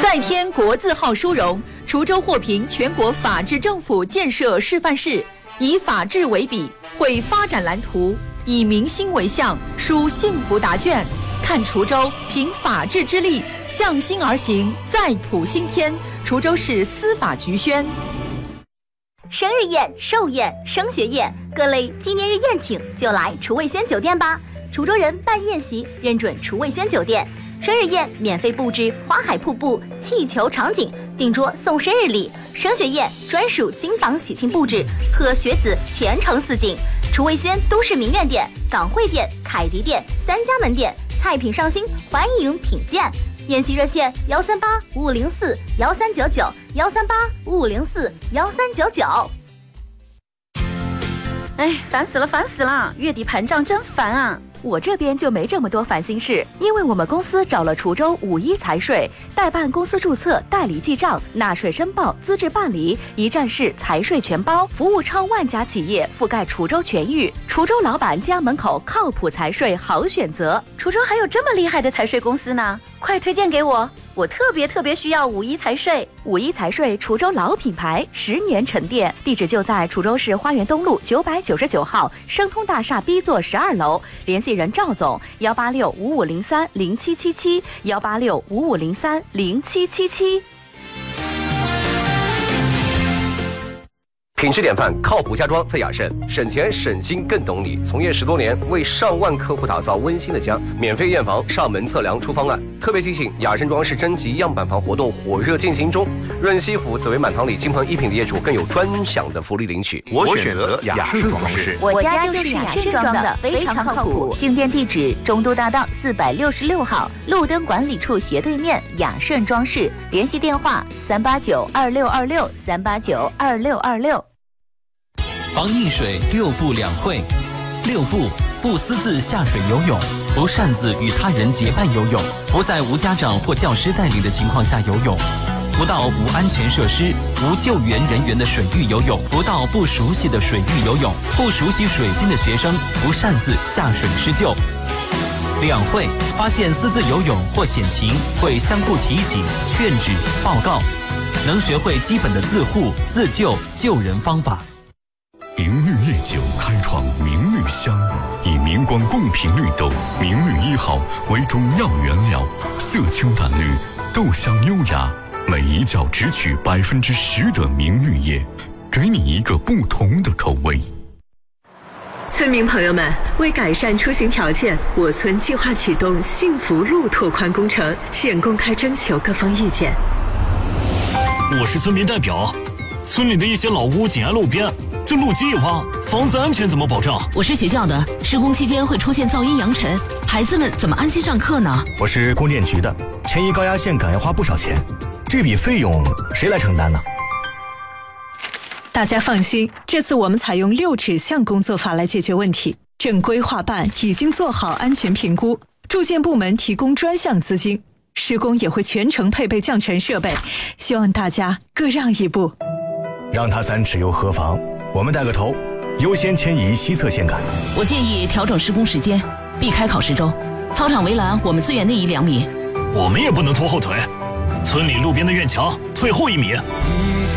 再添国字号殊荣，滁州获评全国法治政府建设示范市，以法治为笔，绘发展蓝图，以民心为向，书幸福答卷。看滁州凭法治之力向心而行，再谱新篇。滁州市司法局宣。 生日宴、寿宴、升学宴，各类纪念日宴请就来楚味轩酒店吧。滁州人办宴席认准楚味轩酒店，生日宴免费布置花海瀑布、气球场景，订桌送生日礼；升学宴专属金榜喜庆布置，贺学子前程似锦。楚味轩都市名苑店、港汇店、凯迪店3家门店，菜品上新，欢迎品鉴。宴席热线13855041399，13855041399。 哎，烦死了！月底盘账真烦啊！我这边就没这么多烦心事，因为我们公司找了滁州51财税，代办公司注册、代理记账、纳税申报、资质办理，一站式财税全包，服务超万家企业，覆盖滁州全域。滁州老板家门口靠谱财税好选择。滁州还有这么厉害的财税公司呢，快推荐给我！我特别需要51财税。51财税滁州老品牌，10年沉淀，地址就在滁州市花园东路999号生通大厦 B 座12楼，联系人赵总18655030777，18655030777。 品质典范，靠谱家装在雅盛，省钱省心更懂你。从业10多年，为上万客户打造温馨的家。免费验房，上门测量出方案。特别提醒，雅盛装饰征集样板房活动火热进行中，润西府紫薇满堂里金鹏一品的业主更有专享的福利领取。 我选择雅盛装饰， 我家就是雅盛装的，非常靠谱。进店地址：中都大道466号，路灯管理处斜对面，雅盛装饰。联系电话3892626，3892626。 防溺水6步2会：6步，不私自下水游泳，不擅自与他人结伴游泳，不在无家长或教师带领的情况下游泳，不到无安全设施、无救援人员的水域游泳，不到不熟悉的水域游泳，不熟悉水性的学生不擅自下水施救。2会，发现私自游泳或险情，会相互提醒、劝止、报告，能学会基本的自护、自救、救人方法。 明绿夜酒开创明绿香，以明光贡品绿豆明绿1号为中药原料，色清淡绿，豆香优雅，每一角只取10%的明绿叶，给你一个不同的口味。 村民朋友们，为改善出行条件，我村计划启动幸福路拓宽工程，现公开征求各方意见。 我是村民代表，村里的一些老屋紧挨路边，这路基一挖，房子安全怎么保障？ 我是学校的，施工期间会出现噪音扬尘，孩子们怎么安心上课呢？ 我是供电局的，迁移高压线杆要花不少钱，这笔费用谁来承担呢？ 大家放心，这次我们采用6指向工作法来解决问题。正规划办已经做好安全评估，住建部门提供专项资金，施工也会全程配备降尘设备，希望大家各让一步。 让他3尺又何妨？我们带个头，优先迁移西侧线杆。 我建议调整施工时间，避开考试周。操场围栏我们自愿内移2米。 我们也不能拖后腿，村里路边的院墙退后1米。